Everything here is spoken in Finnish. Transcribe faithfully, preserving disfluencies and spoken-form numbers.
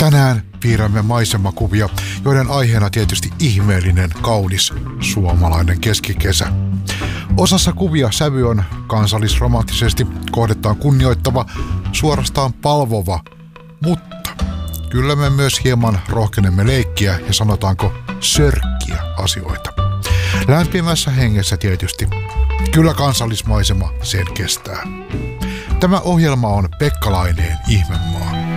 Tänään piirrämme maisemakuvia, joiden aiheena tietysti ihmeellinen, kaunis suomalainen keskikesä. Osassa kuvia sävy on kansallisromanttisesti kohdettaan kunnioittava, suorastaan palvova, mutta kyllä me myös hieman rohkenemme leikkiä ja sanotaanko sörkkiä asioita. Lämpimässä hengessä tietysti. Kyllä kansallismaisema sen kestää. Tämä ohjelma on Pekka Laineen Ihmemaa.